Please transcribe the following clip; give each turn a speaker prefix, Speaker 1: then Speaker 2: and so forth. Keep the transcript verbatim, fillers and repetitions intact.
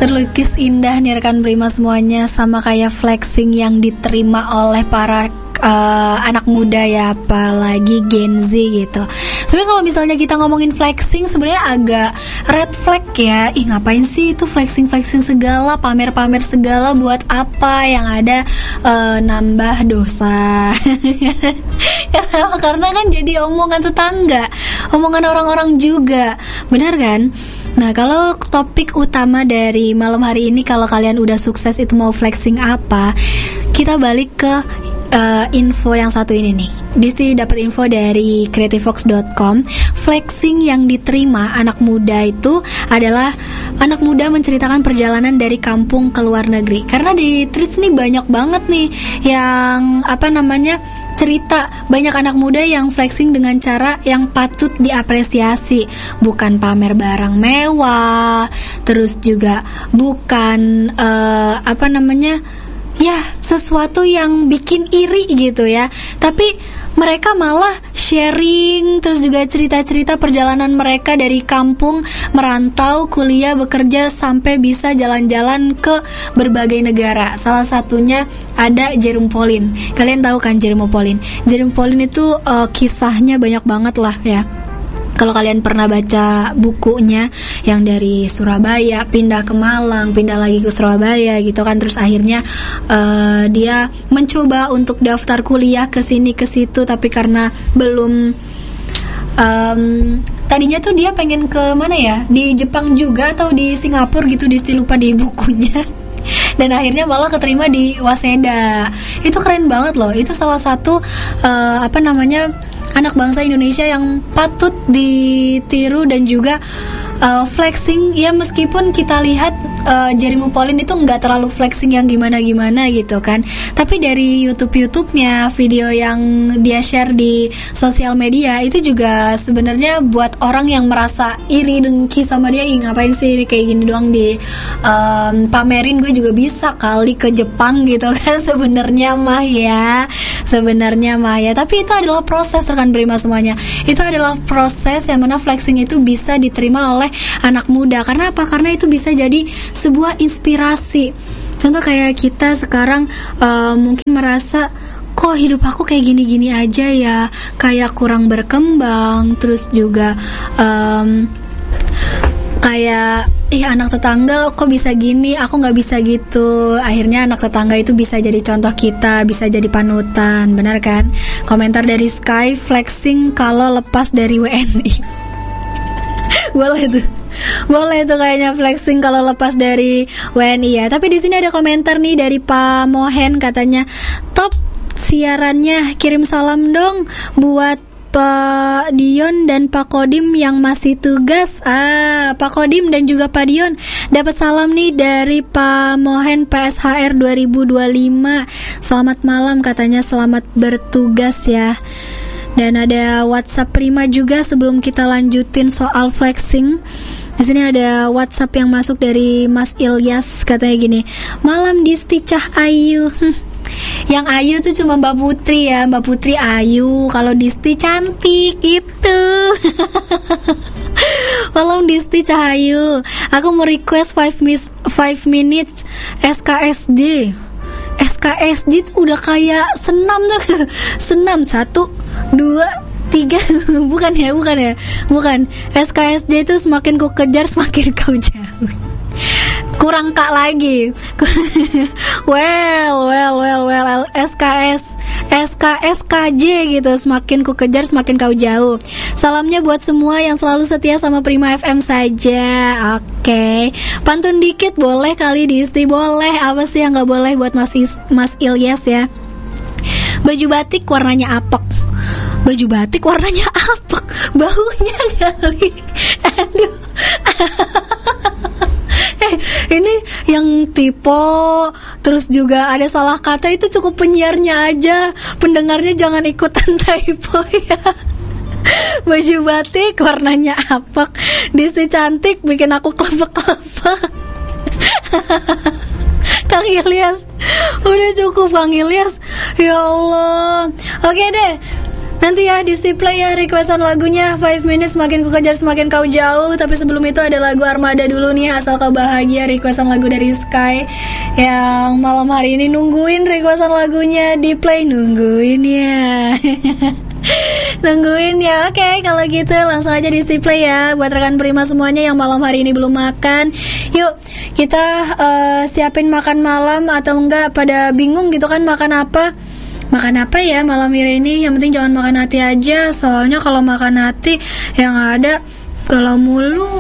Speaker 1: Terlukis indah nih rekan Prima semuanya, sama kayak flexing yang diterima oleh para uh, anak muda ya, apalagi Gen Z gitu. Sebenarnya kalau misalnya kita ngomongin flexing sebenarnya agak red flag ya. Ih, ngapain sih itu flexing-flexing segala, pamer-pamer segala, buat apa? Yang ada uh, nambah dosa. Karena kan jadi omongan tetangga, omongan orang-orang juga. Benar kan? Nah, kalau topik utama dari malam hari ini, kalau kalian udah sukses itu mau flexing apa, kita balik ke uh, info yang satu ini nih. Disti dapat info dari creativefox dot com. Flexing yang diterima anak muda itu adalah anak muda menceritakan perjalanan dari kampung ke luar negeri. Karena di Tris nih banyak banget nih yang apa namanya cerita, banyak anak muda yang flexing dengan cara yang patut diapresiasi. Bukan pamer barang mewah, terus juga bukan uh, apa namanya ya sesuatu yang bikin iri gitu ya, tapi mereka malah sharing, terus juga cerita-cerita perjalanan mereka dari kampung, merantau, kuliah, bekerja, sampai bisa jalan-jalan ke berbagai negara. Salah satunya ada Jerome Pauline. Kalian tahu kan Jerome Pauline? Jerome Pauline itu uh, kisahnya banyak banget lah ya. Kalau kalian pernah baca bukunya yang dari Surabaya pindah ke Malang, pindah lagi ke Surabaya gitu kan, terus akhirnya uh, dia mencoba untuk daftar kuliah ke sini ke situ, tapi karena belum um, tadinya tuh dia pengen ke mana ya, di Jepang juga atau di Singapura gitu, Disti lupa di bukunya. Dan akhirnya malah keterima di Waseda. Itu keren banget loh. Itu salah satu uh, apa namanya anak bangsa Indonesia yang patut ditiru dan juga uh, flexing ya, meskipun kita lihat uh, Jeremy Pauline itu nggak terlalu flexing yang gimana-gimana gitu kan, tapi dari YouTube-YouTube-nya, video yang dia share di sosial media itu juga sebenarnya buat orang yang merasa iri dengki sama dia. Ih, ngapain sih ini kayak gini doang di um, pamerin, gue juga bisa kali ke Jepang gitu kan. Sebenarnya mah ya sebenarnya mah ya tapi itu adalah proses rekan Prima semuanya. Itu adalah proses yang mana flexing itu bisa diterima oleh anak muda. Karena apa? Karena itu bisa jadi sebuah inspirasi. Contoh kayak kita sekarang uh, mungkin merasa, kok hidup aku kayak gini-gini aja ya, kayak kurang berkembang. Terus juga um, kayak ih anak tetangga kok bisa gini, aku gak bisa gitu. Akhirnya anak tetangga itu bisa jadi contoh kita, bisa jadi panutan. Benar kan? Komentar dari Sky, flexing kalau lepas dari W N I. Boleh tuh, boleh tuh kayaknya flexing kalau lepas dari W N I ya. Tapi di sini ada komentar nih dari Pak Mohen, katanya top siarannya, kirim salam dong buat Pak Dion dan Pak Kodim yang masih tugas. Ah, Pak Kodim dan juga Pak Dion dapat salam nih dari Pak Mohen P S H R dua ribu dua puluh lima. Selamat malam katanya, selamat bertugas ya. Dan ada WhatsApp Prima juga sebelum kita lanjutin soal flexing. Di sini ada WhatsApp yang masuk dari Mas Ilyas, katanya gini, malam Disti Cah Ayu. Hm. Yang Ayu tuh cuma Mbak Putri ya, Mbak Putri Ayu. Kalau Disti cantik itu. Malam Disti Cahayu, aku mau request five minutes S K S D. S K S D tuh udah kayak senam tuh. Senam satu, dua, tiga. Bukan ya, bukan ya, bukan. S K S D itu semakin ku kejar semakin kau jauh. Kurang kak lagi. well, well, well, well, S K S, S K S K J gitu. Semakin ku kejar, semakin kau jauh. Salamnya buat semua yang selalu setia sama Prima F M saja. Oke, okay. Pantun dikit boleh kali Disti? Boleh. Apa sih yang gak boleh buat Mas, Is- Mas Ilyas ya? Baju batik warnanya apek. Baju batik warnanya apek. Baunya kali. Aduh. Eh, ini yang typo, terus juga ada salah kata, itu cukup penyiarnya aja, pendengarnya jangan ikutan typo ya. Baju batik warnanya apek, Disti cantik bikin aku klepek-klepek. Kang Ilyas, udah cukup Kang Ilyas. Ya Allah. Oke deh, Nanti ya di play ya requestan lagunya Five Minutes Semakin Ku Kejar Semakin Kau Jauh. Tapi sebelum itu ada lagu Armada dulu nih, Asal Kau Bahagia, requestan lagu dari Sky yang malam hari ini nungguin requestan lagunya di play. Nungguin ya Nungguin ya. Oke, okay, kalau gitu langsung aja di play ya. Buat rekan Prima semuanya yang malam hari ini belum makan, yuk kita uh, siapin makan malam. Atau enggak pada bingung gitu kan makan apa. Makan apa ya malam ini? Yang penting jangan makan hati aja. Soalnya kalau makan hati yang ada galau mulu.